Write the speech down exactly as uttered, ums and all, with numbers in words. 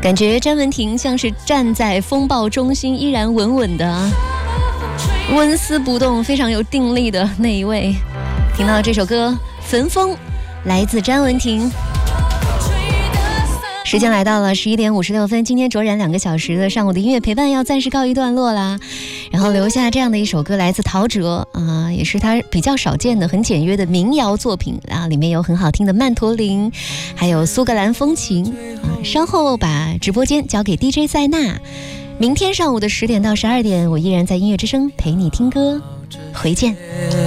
感觉詹雯婷像是站在风暴中心，依然稳稳的纹丝不动，非常有定力的那一位。听到这首歌《焚风》，来自詹雯婷。时间来到了十一点五十六分，今天卓然两个小时的上午的音乐陪伴要暂时告一段落啦。然后留下这样的一首歌，来自陶喆啊、呃，也是他比较少见的、很简约的民谣作品啊，里面有很好听的曼陀林，还有苏格兰风情啊。稍后把直播间交给 D J 塞纳，明天上午的十点到十二点，我依然在音乐之声陪你听歌，回见。